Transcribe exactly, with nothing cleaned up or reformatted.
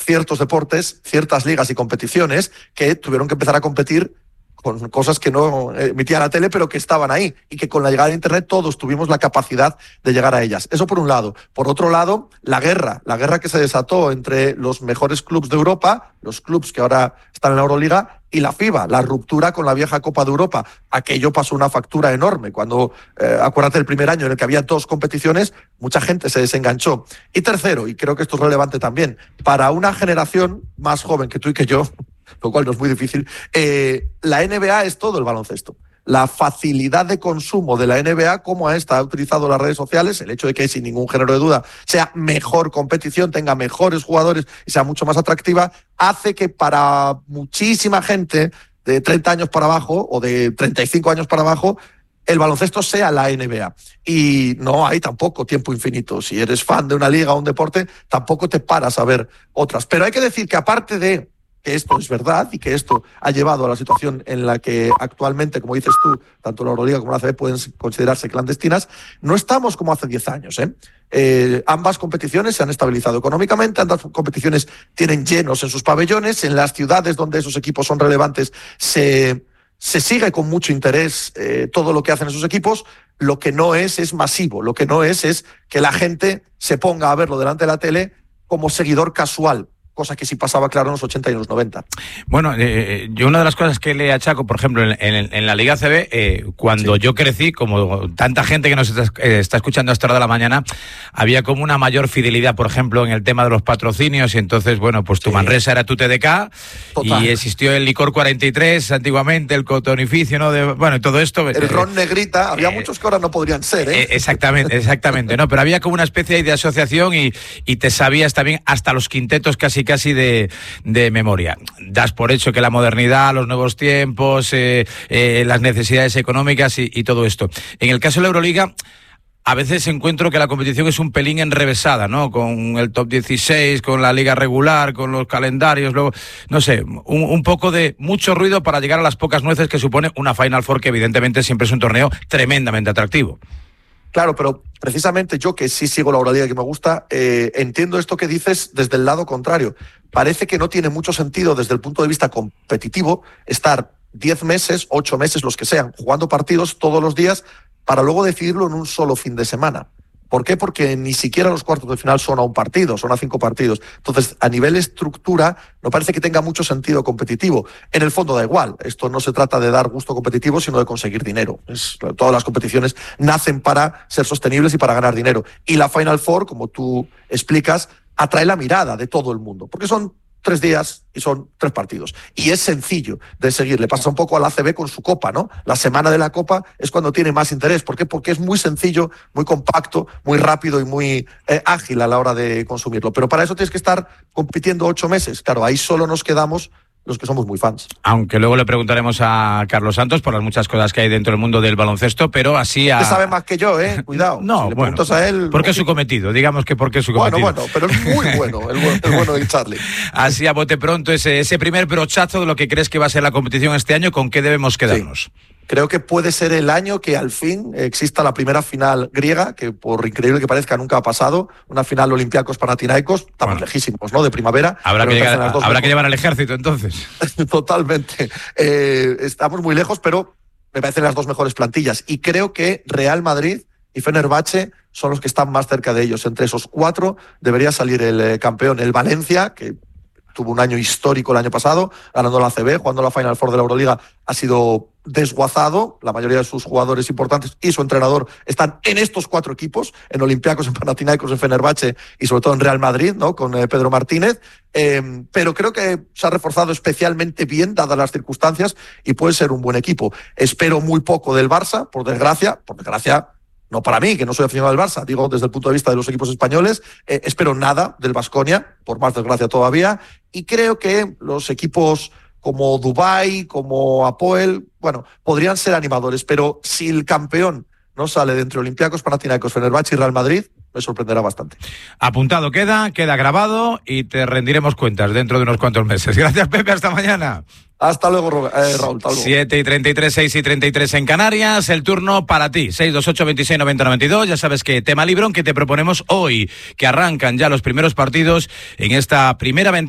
ciertos deportes, ciertas ligas y competiciones que tuvieron que empezar a competir con cosas que no emitía la tele, pero que estaban ahí, y que con la llegada de Internet todos tuvimos la capacidad de llegar a ellas. Eso por un lado. Por otro lado, la guerra, la guerra que se desató entre los mejores clubs de Europa, los clubs que ahora están en la Euroliga, y la FIBA, la ruptura con la vieja Copa de Europa. Aquello pasó una factura enorme. Cuando, eh, acuérdate del primer año en el que había dos competiciones, mucha gente se desenganchó. Y tercero, y creo que esto es relevante también, para una generación más joven que tú y que yo, lo cual no es muy difícil, eh, la N B A es todo el baloncesto. La facilidad de consumo de la N B A, como esta ha utilizado las redes sociales, el hecho de que sin ningún género de duda sea mejor competición, tenga mejores jugadores y sea mucho más atractiva, hace que para muchísima gente de treinta años para abajo o de treinta y cinco años para abajo, el baloncesto sea la N B A. Y no hay tampoco tiempo infinito. Si eres fan de una liga o un deporte, tampoco te paras a ver otras. Pero hay que decir que aparte de que esto es verdad y que esto ha llevado a la situación en la que actualmente, como dices tú, tanto la Euroliga como la A C B pueden considerarse clandestinas, no estamos como hace diez años, ¿eh? Eh, ambas competiciones se han estabilizado económicamente, ambas competiciones tienen llenos en sus pabellones, en las ciudades donde esos equipos son relevantes se, se sigue con mucho interés eh, todo lo que hacen esos equipos. Lo que no es es masivo, lo que no es es que la gente se ponga a verlo delante de la tele como seguidor casual, cosa que sí pasaba, claro, en los ochenta y en los noventa. Bueno, eh, yo una de las cosas que le achaco, por ejemplo, en, en, en la Liga A C B, eh, cuando sí. yo crecí, como tanta gente que nos está, eh, está escuchando a esta hora de la mañana, había como una mayor fidelidad, por ejemplo, en el tema de los patrocinios, y entonces, bueno, pues tu sí. Manresa era tu T D K, total. Y existió el licor cuarenta y tres antiguamente, el cotonificio, ¿no? De, bueno, y todo esto. El eh, ron negrita, había eh, muchos que ahora no podrían ser, ¿eh? eh exactamente, exactamente, ¿no? Pero había como una especie de asociación y, y te sabías también hasta los quintetos casi casi de, de memoria. Das por hecho que la modernidad, los nuevos tiempos, eh, eh, las necesidades económicas y, y todo esto. En el caso de la Euroliga, a veces encuentro que la competición es un pelín enrevesada, ¿no? Con el top dieciséis, con la liga regular, con los calendarios, luego, no sé, un, un poco de mucho ruido para llegar a las pocas nueces que supone una Final Four, que evidentemente siempre es un torneo tremendamente atractivo. Claro, pero precisamente yo, que sí sigo la Euroliga y que me gusta, eh, entiendo esto que dices desde el lado contrario. Parece que no tiene mucho sentido desde el punto de vista competitivo estar diez meses, ocho meses, los que sean, jugando partidos todos los días para luego decidirlo en un solo fin de semana. ¿Por qué? Porque ni siquiera los cuartos de final son a un partido, son a cinco partidos. Entonces, a nivel estructura, no parece que tenga mucho sentido competitivo. En el fondo da igual. Esto no se trata de dar gusto competitivo, sino de conseguir dinero. Es, todas las competiciones nacen para ser sostenibles y para ganar dinero. Y la Final Four, como tú explicas, atrae la mirada de todo el mundo, porque son tres días y son tres partidos. Y es sencillo de seguir. Le pasa un poco a la A C B con su Copa, ¿no? La semana de la Copa es cuando tiene más interés. ¿Por qué? Porque es muy sencillo, muy compacto, muy rápido y muy eh, ágil a la hora de consumirlo. Pero para eso tienes que estar compitiendo ocho meses. Claro, ahí solo nos quedamos los que somos muy fans. Aunque luego le preguntaremos a Carlos Santos por las muchas cosas que hay dentro del mundo del baloncesto, pero así a... Usted sabe más que yo, ¿eh? Cuidado. No, si le bueno, a él... porque es su cometido, digamos que porque es su cometido. Bueno, bueno, pero es muy bueno, el, bueno, el bueno de Charlie. Así a bote pronto, ese, ese primer brochazo de lo que crees que va a ser la competición este año, ¿con qué debemos quedarnos? Sí. Creo que puede ser el año que al fin exista la primera final griega, que por increíble que parezca nunca ha pasado, una final Olympiacos-Panathinaikos, estamos bueno. lejísimos, ¿no? De primavera. Habrá, que, llegar, habrá que llevar al ejército entonces. Totalmente. Eh, estamos muy lejos, pero me parecen las dos mejores plantillas. Y creo que Real Madrid y Fenerbahce son los que están más cerca de ellos. Entre esos cuatro debería salir el eh, campeón, el Valencia, que tuvo un año histórico el año pasado, ganando la A C B, jugando la Final Four de la Euroliga, ha sido desguazado. La mayoría de sus jugadores importantes y su entrenador están en estos cuatro equipos, en Olympiacos, en Panathinaikos, en Fenerbahce y sobre todo en Real Madrid, ¿no? Con eh, Pedro Martínez. Eh, pero creo que se ha reforzado especialmente bien, dadas las circunstancias, y puede ser un buen equipo. Espero muy poco del Barça, por desgracia, por desgracia, no para mí, que no soy aficionado al Barça, digo desde el punto de vista de los equipos españoles. Eh, espero nada del Baskonia, por más desgracia todavía, y creo que los equipos como Dubái, como Apoel, bueno, podrían ser animadores, pero si el campeón no sale de entre Olympiacos, Panathinaikos, Fenerbahce y Real Madrid, me sorprenderá bastante. Apuntado queda, queda grabado y te rendiremos cuentas dentro de unos cuantos meses. Gracias, Pepe, hasta mañana. Hasta luego, eh, Raúl. Hasta luego. siete y treinta y tres, seis y treinta y tres en Canarias. El turno para ti. seis dos ocho, veintiséis, noventa, noventa y dos. Ya sabes que tema librón que te proponemos hoy, que arrancan ya los primeros partidos en esta primera ventana.